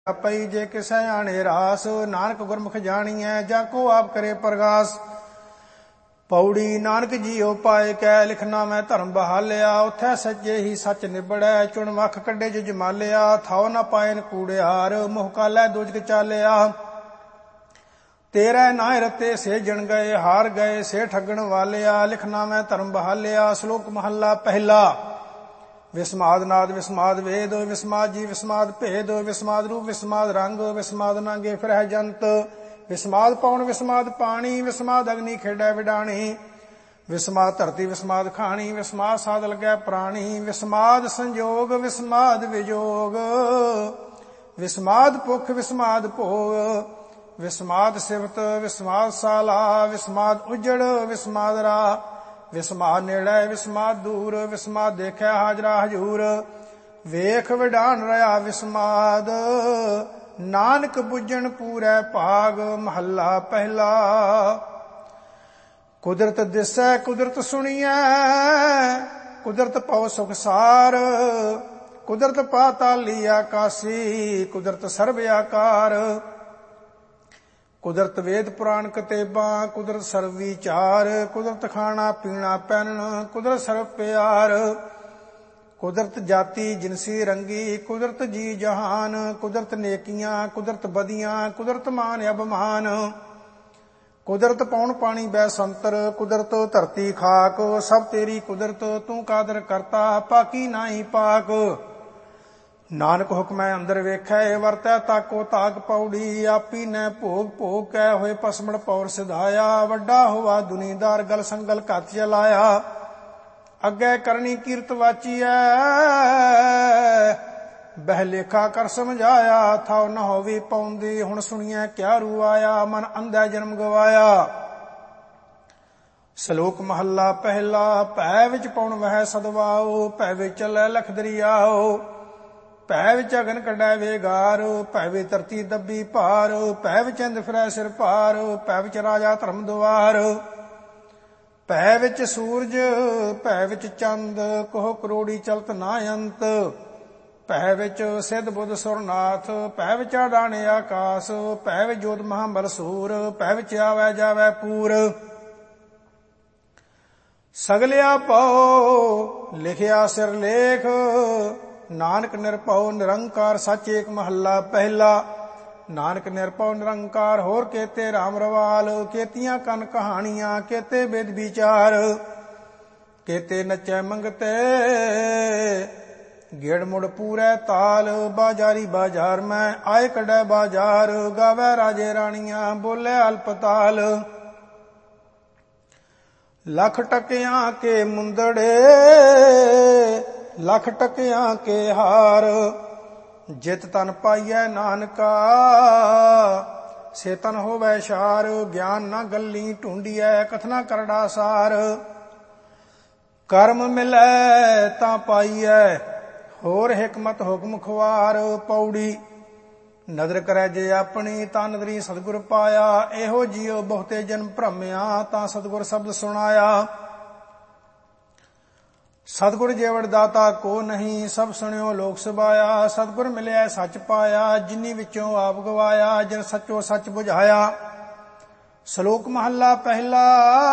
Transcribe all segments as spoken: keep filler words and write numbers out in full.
ਪਈ ਜੇ ਕਿਸੈ ਆਣੇ ਰਾਸ, ਨਾਨਕ ਗੁਰਮੁਖ ਜਾਣੀਐ ਜਾ ਕੋ ਆਪ ਕਰੇ ਪ੍ਰਗਾਸ। ਪੌੜੀ ਨਾਨਕ ਜੀਉ ਪਾਏ ਕੈ, ਲਿਖਣਾ ਮੈਂ ਧਰਮ ਬਹਾਲਿਆ। ਉਥੈ ਸੱਜੇ ਹੀ ਸੱਚ ਨਿਬੜੈ, ਚੁਣ ਵਖ ਕੱਢੇ ਜੋ ਜਮਾਲਿਆ। ਥਾਉ ਨ ਪਾਇਨ ਕੂੜਿਆਰ, ਮੋਹ ਕਾਲੈ ਦੋਜਕ ਚਾਲਿਆ। ਤੇਰੇ ਨਾਇ ਰਤੇ ਸੇ ਜਣ ਗਏ, ਹਾਰ ਗਏ ਸੇ ਠੱਗਣ ਵਾਲਿਆ। ਲਿਖਣਾ ਮੈਂ ਧਰਮ ਬਹਾਲਿਆ। ਸ਼ਲੋਕ ਮਹੱਲਾ ਪਹਿਲਾ। ਵਿਸਮਾਦ ਨਾਦ ਵਿਸਮਾਦ ਵੇਦ, ਵਿਸਮਾਦ ਜੀ ਵਿਸਮਾਦ ਭੇਦ। ਵਿਸਮਾਦ ਰੂਪ ਵਿਸਮਾਦ ਰੰਗ, ਵਿਸਮਾਦ ਨਾਂਗੇ ਫਿਰਹਿ ਜੰਤ। ਵਿਸਮਾਦ ਪੌਣ ਵਿਸਮਾਦ ਪਾਣੀ, ਵਿਸਮਾਦ ਅਗਨੀ ਖੇਡੈ ਵਿਡਾਣੀ। ਵਿਸਮਾਦ ਧਰਤੀ ਵਿਸਮਾਦ ਖਾਣੀ, ਵਿਸਮਾਦ ਸਾਧ ਲੱਗੈ ਪ੍ਰਾਣੀ। ਵਿਸਮਾਦ ਸੰਜੋਗ ਵਿਸਮਾਦ ਵਿਜੋਗ, ਵਿਸਮਾਦ ਭੁਖ ਵਿਸਮਾਦ ਭੋਗ। ਵਿਸਮਾਦ ਸਿਵਤ ਵਿਸਮਾਦ ਸਾਲਾ, ਵਿਸਮਾਦ ਉਜੜ ਵਿਸਮਾਦ ਰਾਹ। ਵਿਸਮਾਦ ਨੇੜੇ ਵਿਸਮਾਦ ਦੂਰ, ਵਿਸਮਾਦ ਦੇਖਿਆ ਹਾਜ਼ਰਾ ਹਜੂਰ। ਵੇਖ ਵਿਡਾਣ ਰਿਹਾ ਵਿਸਮਾਦ, ਨਾਨਕ ਬੁੱਝਣ ਪੂਰੈ ਭਾਗ। ਮਹੱਲਾ ਪਹਿਲਾ। ਕੁਦਰਤ ਦਿਸੈ ਕੁਦਰਤ ਸੁਣੀਐ, ਕੁਦਰਤ ਪਉ ਸੁਖਸਾਰ। ਕੁਦਰਤ ਪਾਤਾਲੀ ਆਕਾਸੀ, ਕੁਦਰਤ ਸਰਬ ਆਕਾਰ। ਕੁਦਰਤ ਵੇਦ ਪੁਰਾਣ ਕਤੇਬਾਂ, ਕੁਦਰਤ ਸਰਬ ਵਿਚਾਰ। ਕੁਦਰਤ ਖਾਣਾ ਪੀਣਾ ਪਹਿਨਣ, ਕੁਦਰਤ ਸਰਬ ਪਿਆਰ। ਕੁਦਰਤ ਜਾਤੀ ਜਿਨਸੀ ਰੰਗੀ, ਕੁਦਰਤ ਜੀ ਜਹਾਨ। ਕੁਦਰਤ ਨੇਕੀਆਂ ਕੁਦਰਤ ਬਦੀਆਂ, ਕੁਦਰਤ ਮਾਨ ਅਭਮਾਨ। ਕੁਦਰਤ ਪੌਣ ਪਾਣੀ ਬੈ ਸੰਤਰ, ਕੁਦਰਤ ਧਰਤੀ ਖਾਕ। ਸਭ ਤੇਰੀ ਕੁਦਰਤ ਤੂੰ ਕਾਦਰ ਕਰਤਾ, ਪਾਕੀ ਨਾਹੀ ਪਾਕ। ਨਾਨਕ ਹੁਕਮੈ ਅੰਦਰ ਵੇਖੈ, ਵਰਤੈ ਤਾਕੋ ਤਾਕ। ਪੌੜੀ ਆਪੀ ਨੈ ਭੋਗ ਭੋਗ ਕੈ, ਹੋਏ ਪਸਮੜ ਪੌਰ ਸਿਧਾਇਆ। ਵੱਡਾ ਹੋਵਾ ਦੁਨੀਦਾਰ, ਗਲ ਸੰਗਲ ਘਤ ਚਲਾਇਆ। ਅੱਗੇ ਕਰਨੀ ਕੀਰਤ ਵਾਚੀਐ, ਬਹਿ ਲੇਖਾ ਕਰ ਸਮਝਾਇਆ। ਥਾਉ ਨ ਹੋਵੀ ਪਾਉਂਦੀ, ਹੁਣ ਸੁਣੀਐ ਕਿਆ ਰੂ ਆਇਆ। ਮਨ ਅੰਧੈ ਜਨਮ ਗਵਾਇਆ। ਸ਼ਲੋਕ ਮਹੱਲਾ ਪਹਿਲਾ। ਭੈ ਵਿੱਚ ਪਉਣ ਵਹਿ ਸਦਵਾਓ, ਭੈ ਵਿੱਚ ਚੱਲੈ ਲਖ ਦਰਿਆਓ। ਭੈ ਵਿੱਚ ਅਗਨ ਕੱਢੈ ਵੇਗਾਰ, ਭੈ ਵਿੱਚ ਧਰਤੀ ਦੱਬੀ ਭਾਰ। ਭੈ ਵਿੱਚ ਇੰਦ ਫਿਰੈ ਸਿਰ ਭਾਰ, ਭੈ ਵਿੱਚ ਰਾਜਾ ਧਰਮ ਦੁਆਰ। ਭੈ ਵਿੱਚ ਸੂਰਜ ਭੈ ਵਿੱਚ ਚੰਦ, ਕੋਹ ਕਰੋੜੀ ਚਲਤ ਨਾ ਅੰਤ। ਭੈ ਵਿੱਚ ਸਿੱਧ ਬੁੱਧ ਸੁਰਨਾਥ, ਭੈ ਵਿੱਚ ਅਡਾਣੇ ਆਕਾਸ। ਭੈ ਵਿੱਚ ਜੋਤ ਮਹਾਂਬਲ ਸੂਰ, ਭੈ ਵਿੱਚ ਆਵੈ ਜਾਵੈ ਪੂਰ। ਸਗਲਿਆ ਭਉ ਲਿਖਿਆ ਸਿਰ ਲੇਖ, ਨਾਨਕ ਨਿਰਭਉ ਨਿਰੰਕਾਰ ਸੱਚ ਏਕ। ਮਹੱਲਾ ਪਹਿਲਾ। ਨਾਨਕ ਨਿਰਭਉ ਨਿਰੰਕਾਰ, ਹੋਰ ਕੇਤੇ ਰਾਮ ਰਵਾਲ। ਕੇਤੀਆਂ ਕਨ ਕਹਾਣੀਆਂ, ਕੇਤੇ ਬੇਦ ਵਿਚਾਰ। ਕੇਤੇ ਨਚੈ ਮੰਗਤੇ ਗੇੜ ਮੁੜ ਪੂਰੈ ਤਾਲ। ਬਾਜ਼ਾਰੀ ਬਾਜ਼ਾਰ ਮੈਂ ਆਏ ਕੱਢੈ ਬਾਜ਼ਾਰ। ਗਾਵੈ ਰਾਜੇ ਰਾਣੀਆਂ, ਬੋਲੇ ਅਲਪਤਾਲ। ਲੱਖ ਟਕਿਆਂ ਕੇ ਮੁੰਦੜੇ, ਲੱਖ ਟਕਿਆਂ ਕੇ ਹਾਰ। ਜਿਤ ਤਨ ਪਾਈਐ ਨਾਨਕਾ, ਸੇ ਤਨ ਹੋਵੈ ਸ਼ਾਰ। ਗਿਆਨ ਨਾ ਗੱਲੀ ਢੂੰਡੀਐ, ਕਥਨਾ ਕਰੜਾ ਸਾਰ। ਕਰਮ ਮਿਲੈ ਤਾਂ ਪਾਈਐ, ਹੋਰ ਹਿਕਮਤ ਹੁਕਮ ਖੁਆਰ। ਪੌੜੀ ਨਦਰ ਕਰੈ ਜੇ ਆਪਣੀ, ਤਾਂ ਨਦਰੀ ਸਤਿਗੁਰ ਪਾਇਆ। ਇਹੋ ਜੀਉ ਬਹੁਤੇ ਜਨਮ ਭ੍ਰਮਿਆ, ਤਾਂ ਸਤਿਗੁਰ ਸ਼ਬਦ ਸੁਣਾਇਆ। ਸਤਿਗੁਰ ਜੇਵੜ ਦਾਤਾ ਕੋ ਨਹੀਂ, ਸਭ ਸੁਣਿਓ ਲੋਕ ਸਬਾਇਆ। ਸਤਿਗੁਰ ਮਿਲਿਆ ਸੱਚ ਪਾਇਆ, ਜਿਨੀ ਵਿੱਚੋਂ ਆਪ ਗਵਾਇਆ। ਜਿਨ ਸੱਚੋ ਸੱਚ ਬੁਝਾਇਆ। ਸ਼ਲੋਕ ਮਹੱਲਾ ਪਹਿਲਾ।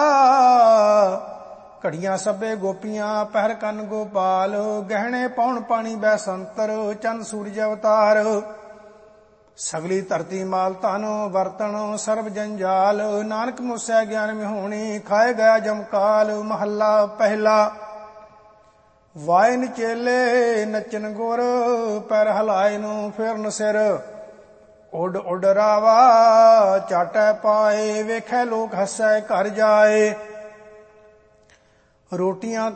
ਘੜੀਆਂ ਸਭੇ ਗੋਪੀਆਂ, ਪਹਿਰ ਕੰਨ ਗੋਪਾਲ। ਗਹਿਣੇ ਪੌਣ ਪਾਣੀ ਬੈ ਸੰਤਰ, ਚੰਦ ਸੂਰਜ ਅਵਤਾਰ। ਸਗਲੀ ਧਰਤੀ ਮਾਲ ਧਨ, ਵਰਤਣ ਸਰਬ ਜੰਜਾਲ। ਨਾਨਕ ਮੁਸੈ ਗਿਆਨ ਮਿਹੂਣੀ, ਖਾਏ ਗਿਆ ਜਮਕਾਲ। ਮਹੱਲਾ ਪਹਿਲਾ। ਵਾਇਨ ਚੇਲੇ ਨੱਚਨ ਗੁਰ, ਪੈਰ ਹਲਾਏ ਨੂੰ ਫਿਰਨ ਸਿਰ। ਉੱਡ ਉੱਡ ਰਾਵਾ ਚਾਟੈ ਪਾਏ, ਵੇਖੈ ਲੋਕ ਹੱਸੈ ਘਰ ਜਾਏ। ਰੋਟੀਆਂ